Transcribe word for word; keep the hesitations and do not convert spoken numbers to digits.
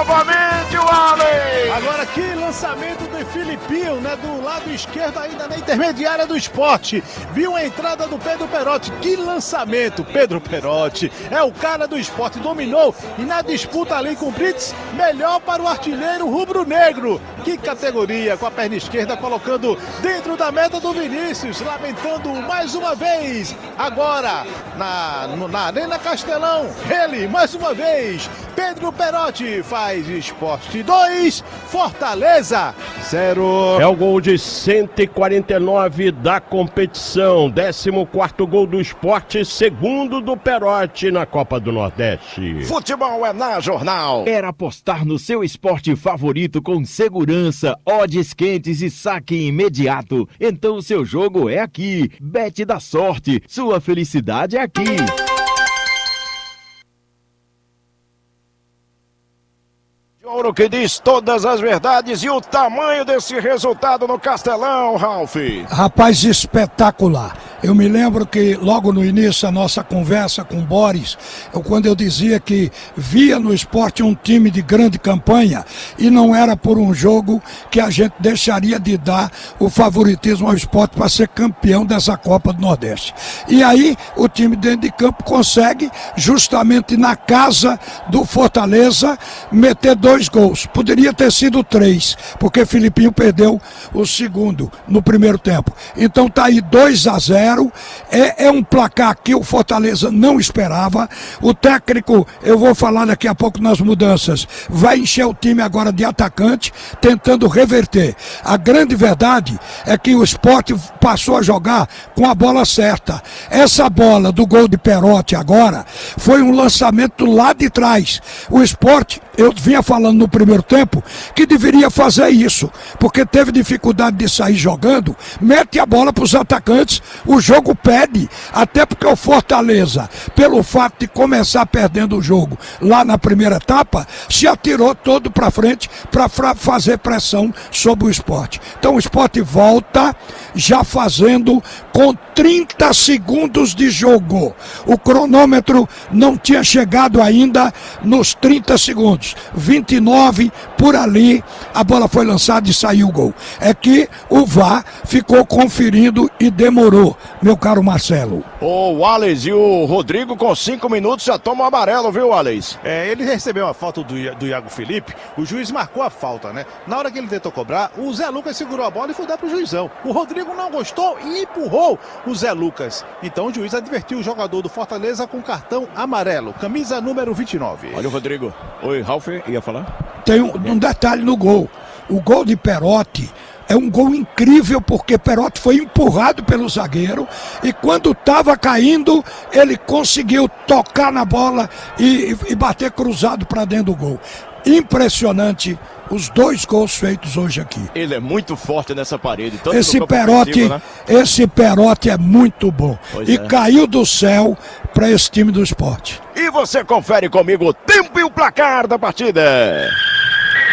novamente o Allen. Agora que lançamento do Filipinho, né? Do lado esquerdo ainda na intermediária do Sport. Viu a entrada do Pedro Perotti. Que lançamento, Pedro Perotti. É o cara do Sport, dominou e na disputa ali com o Brits, melhor para o artilheiro rubro-negro. Que categoria, com a perna esquerda colocando dentro da meta do Vinícius, lamentando mais uma vez. Agora, na, na Arena Castelão, ele mais uma vez, Pedro Perotti faz Sport dois, Fortaleza zero. É o gol de cento e quarenta e nove da competição, décimo quarto gol do Sport, segundo do Perotti na Copa do Nordeste. Futebol é na Jornal. Era apostar no seu esporte favorito com segurança, odds quentes e saque imediato. Então o seu jogo é aqui. Bet da Sorte, sua felicidade é aqui. Ouro que diz todas as verdades e o tamanho desse resultado no Castelão, Ralf. Rapaz, espetacular. Eu me lembro que logo no início da nossa conversa com o Boris, eu, quando eu dizia que via no esporte um time de grande campanha e não era por um jogo que a gente deixaria de dar o favoritismo ao esporte para ser campeão dessa Copa do Nordeste. E aí o time dentro de campo consegue, justamente na casa do Fortaleza, meter dois gols. Poderia ter sido três, porque Filipinho perdeu o segundo no primeiro tempo. Então tá aí dois a zero. É, é um placar que o Fortaleza não esperava. O técnico, eu vou falar daqui a pouco nas mudanças, vai encher o time agora de atacante, tentando reverter. A grande verdade é que o Sport passou a jogar com a bola certa. Essa bola do gol de Perotti agora foi um lançamento lá de trás. O Sport, eu vinha falando no primeiro tempo que deveria fazer isso, porque teve dificuldade de sair jogando, mete a bola para os atacantes, o jogo pede, até porque o Fortaleza, pelo fato de começar perdendo o jogo lá na primeira etapa, se atirou todo para frente para fazer pressão sobre o Sport. Então o Sport volta já fazendo com trinta segundos de jogo. O cronômetro não tinha chegado ainda nos trinta segundos. vinte e nove por ali, a bola foi lançada e saiu o gol. É que o V A R ficou conferindo e demorou, meu caro Marcelo. O Wallace e o Rodrigo com cinco minutos já tomam amarelo, viu, Wallace? É, ele recebeu a falta do, do Iago Felipe, o juiz marcou a falta, né? Na hora que ele tentou cobrar, o Zé Lucas segurou a bola e foi dar pro juizão. O Rodrigo não gostou e empurrou o Zé Lucas. Então o juiz advertiu o jogador do Fortaleza com cartão amarelo, camisa número vinte e nove. Olha o Rodrigo. Oi, Ralf, ia falar? Tem um, um detalhe no gol. O gol de Perotti é um gol incrível, porque Perotti foi empurrado pelo zagueiro e quando estava caindo, ele conseguiu tocar na bola e, e bater cruzado para dentro do gol. Impressionante os dois gols feitos hoje aqui. Ele é muito forte nessa parede. Tanto esse Perotti, né? Esse Perotti é muito bom. Pois e é. Caiu do céu para esse time do Sport. E você confere comigo o tempo e o placar da partida.